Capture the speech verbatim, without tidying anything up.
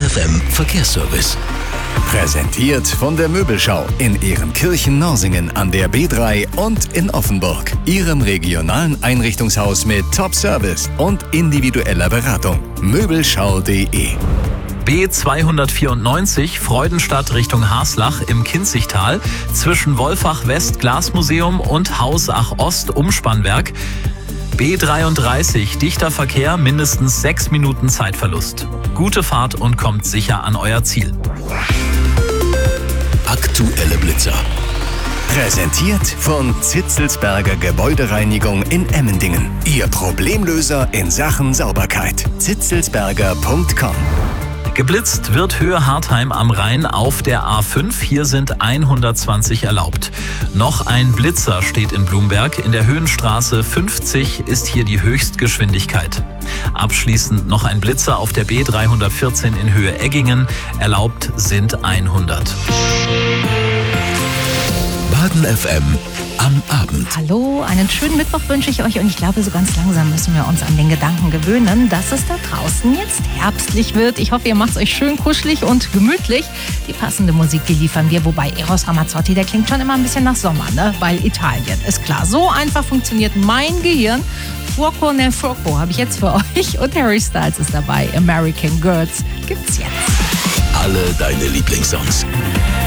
F M Verkehrsservice. Präsentiert von der Möbelschau in Ehrenkirchen-Norsingen an der B drei und in Offenburg. Ihrem regionalen Einrichtungshaus mit Top-Service und individueller Beratung. Möbelschau punkt de. B zweihundertvierundneunzig Freudenstadt Richtung Haslach im Kinzigtal zwischen Wolfach West Glasmuseum und Hausach Ost Umspannwerk. B dreiunddreißig dichter Verkehr, mindestens sechs Minuten Zeitverlust. Gute Fahrt und kommt sicher an euer Ziel. Aktuelle Blitzer. Präsentiert von Zitzelsberger Gebäudereinigung in Emmendingen. Ihr Problemlöser in Sachen Sauberkeit. zitzelsberger punkt com. Geblitzt wird Höhe Hartheim am Rhein auf der A fünf. Hier sind hundertzwanzig erlaubt. Noch ein Blitzer steht in Blumberg. In der Höhenstraße fünfzig ist hier die Höchstgeschwindigkeit. Abschließend noch ein Blitzer auf der B dreihundertvierzehn in Höhe Eggingen. Erlaubt sind hundert. Baden F M am Abend. Hallo, einen schönen Mittwoch wünsche ich euch und ich glaube, so ganz langsam müssen wir uns an den Gedanken gewöhnen, dass es da draußen jetzt herbstlich wird. Ich hoffe, ihr macht es euch schön kuschelig und gemütlich. Die passende Musik, die liefern wir, wobei Eros Ramazzotti, der klingt schon immer ein bisschen nach Sommer, ne? Weil Italien, ist klar. So einfach funktioniert mein Gehirn. Fuoco nel Fuoco habe ich jetzt für euch und Harry Styles ist dabei. American Girls gibt's jetzt. Alle deine Lieblingssongs.